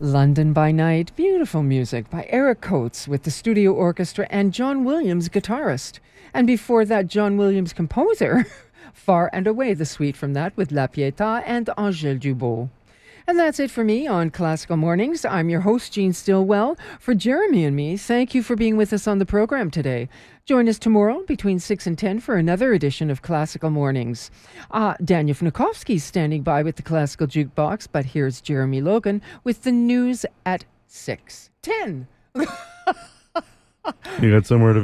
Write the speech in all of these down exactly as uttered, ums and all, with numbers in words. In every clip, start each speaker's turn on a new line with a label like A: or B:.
A: London by Night, beautiful music by Eric Coates with the studio orchestra and John Williams, guitarist. And before that, John Williams, composer. Far and Away, the suite from that with La Pietà and Angèle Dubois. And that's it for me on Classical Mornings. I'm your host, Jean Stillwell. For Jeremy and me, thank you for being with us on the program today. Join us tomorrow between six and ten for another edition of Classical Mornings. Uh, Daniel Fnukovsky's standing by with the Classical Jukebox, but here's Jeremy Logan with the news at six ten.
B: You got somewhere to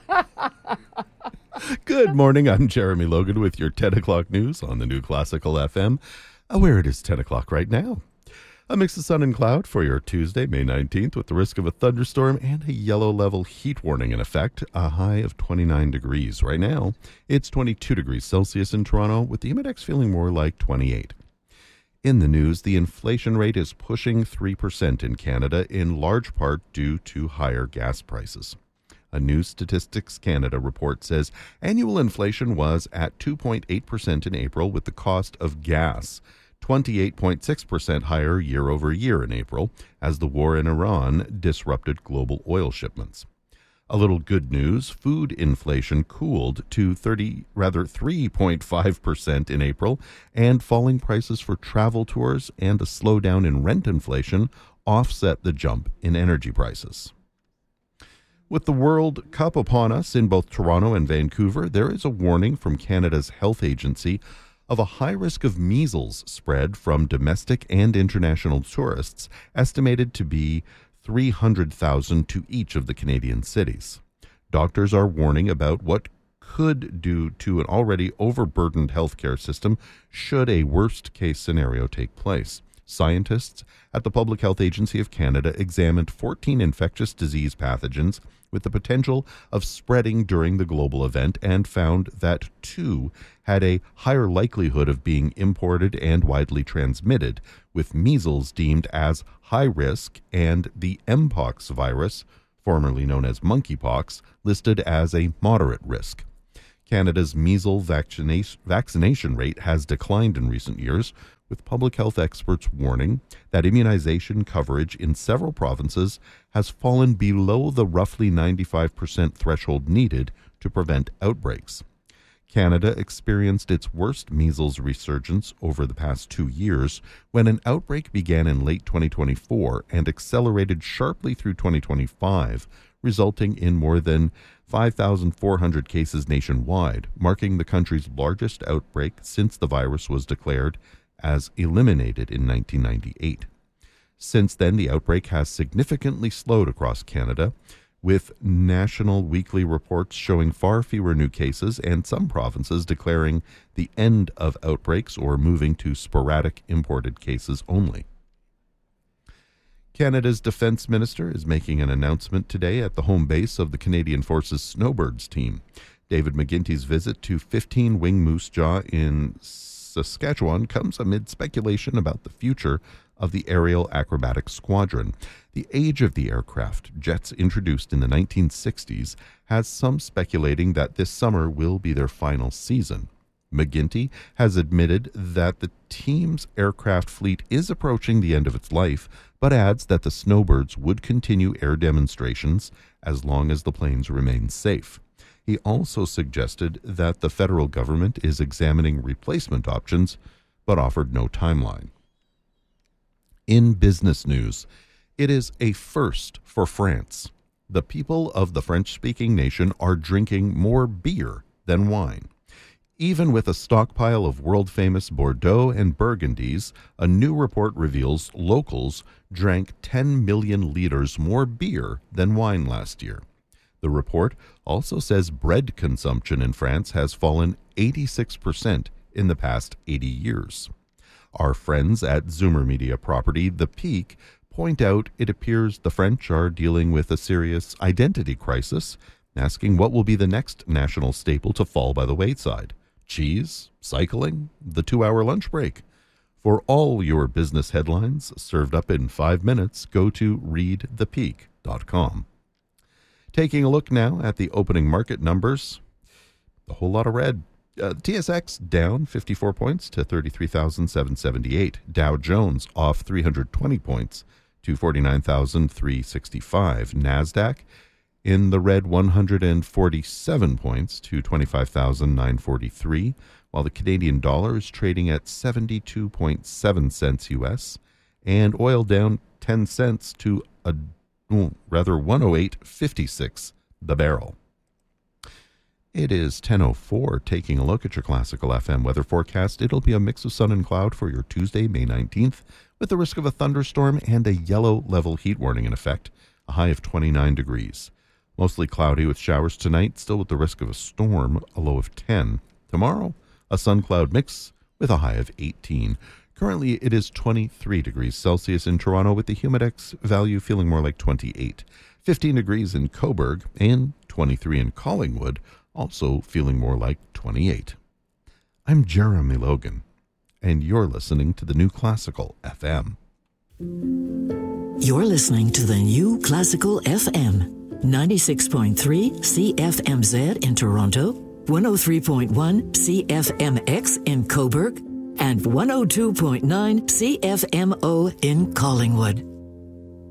B: be? Good morning, I'm Jeremy Logan with your ten o'clock news on the new Classical F M. Uh, where it is ten o'clock right now. A mix of sun and cloud for your Tuesday, May nineteenth, with the risk of a thunderstorm and a yellow level heat warning in effect, a high of twenty-nine degrees. Right now, it's twenty-two degrees Celsius in Toronto, with the index feeling more like twenty-eight. In the news, the inflation rate is pushing three percent in Canada, in large part due to higher gas prices. A new Statistics Canada report says annual inflation was at two point eight percent in April, with the cost of gas twenty-eight point six percent higher year over year in April, as the war in Iran disrupted global oil shipments. A little good news, food inflation cooled to thirty, rather three point five percent in April, and falling prices for travel tours and a slowdown in rent inflation offset the jump in energy prices. With the World Cup upon us in both Toronto and Vancouver, there is a warning from Canada's health agency of a high risk of measles spread from domestic and international tourists, estimated to be three hundred thousand to each of the Canadian cities. Doctors are warning about what could do to an already overburdened healthcare system should a worst-case scenario take place. Scientists at the Public Health Agency of Canada examined fourteen infectious disease pathogens with the potential of spreading during the global event and found that two had a higher likelihood of being imported and widely transmitted, with measles deemed as high risk and the Mpox virus, formerly known as monkeypox, listed as a moderate risk. Canada's measles vaccination, vaccination rate has declined in recent years, with public health experts warning that immunization coverage in several provinces has fallen below the roughly ninety-five percent threshold needed to prevent outbreaks. Canada experienced its worst measles resurgence over the past two years when an outbreak began in late twenty twenty-four and accelerated sharply through twenty twenty-five, resulting in more than five thousand four hundred cases nationwide, marking the country's largest outbreak since the virus was declared as eliminated in nineteen ninety-eight. Since then, the outbreak has significantly slowed across Canada, with national weekly reports showing far fewer new cases and some provinces declaring the end of outbreaks or moving to sporadic imported cases only. Canada's defense minister is making an announcement today at the home base of the Canadian Forces Snowbirds team. David McGuinty's visit to fifteen Wing Moose Jaw in Saskatchewan comes amid speculation about the future of the Aerial Acrobatic Squadron. The age of the aircraft, jets introduced in the nineteen sixties, has some speculating that this summer will be their final season. McGuinty has admitted that the team's aircraft fleet is approaching the end of its life, but adds that the Snowbirds would continue air demonstrations as long as the planes remain safe. He also suggested that the federal government is examining replacement options, but offered no timeline. In business news, it is a first for France. The people of the French-speaking nation are drinking more beer than wine. Even with a stockpile of world-famous Bordeaux and Burgundies, a new report reveals locals drank ten million liters more beer than wine last year. The report also says bread consumption in France has fallen eighty-six percent in the past eighty years. Our friends at Zoomer Media property The Peak point out it appears the French are dealing with a serious identity crisis, asking what will be the next national staple to fall by the wayside. Cheese, cycling, the two-hour lunch break. For all your business headlines served up in five minutes, go to read the peak dot com. Taking a look now at the opening market numbers, a whole lot of red. Uh, T S X down fifty-four points to thirty-three thousand seven hundred seventy-eight. Dow Jones off three hundred twenty points to forty-nine thousand three hundred sixty-five. NASDAQ in the red one hundred forty-seven points to twenty-five thousand nine hundred forty-three, while the Canadian dollar is trading at seventy-two point seven cents U S, and oil down ten cents to a well, rather one oh eight fifty-six the barrel. It is ten oh four. Taking a look at your Classical F M weather forecast. It'll be a mix of sun and cloud for your Tuesday, May nineteenth, with the risk of a thunderstorm and a yellow level heat warning in effect, a high of twenty-nine degrees. Mostly cloudy with showers tonight, still with the risk of a storm, a low of ten. Tomorrow, a sun-cloud mix with a high of eighteen. Currently, it is twenty-three degrees Celsius in Toronto, with the humidex value feeling more like twenty-eight. fifteen degrees in Cobourg and twenty-three in Collingwood, also feeling more like twenty-eight. I'm Jeremy Logan, and you're listening to the New Classical F M.
C: You're listening to the New Classical F M, ninety-six point three C F M Z in Toronto, one oh three point one C F M X in Cobourg, and one oh two point nine C F M O in Collingwood.